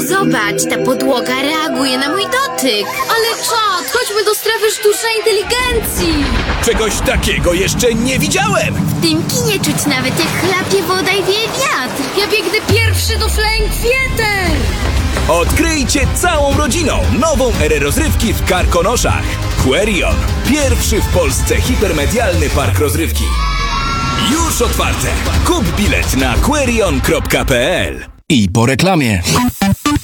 Zobacz, ta podłoga reaguje na mój dotyk. Ale czad, chodźmy do strefy sztucznej inteligencji. Czegoś takiego jeszcze nie widziałem! W tym kinie czuć nawet jak chlapie woda i wieje wiatr. Ja biegnę pierwszy do Flying Theater. Odkryjcie całą rodziną nową erę rozrywki w Karkonoszach. Querion. Pierwszy w Polsce hipermedialny park rozrywki. Już otwarte. Kup bilet na querion.pl. I po reklamie.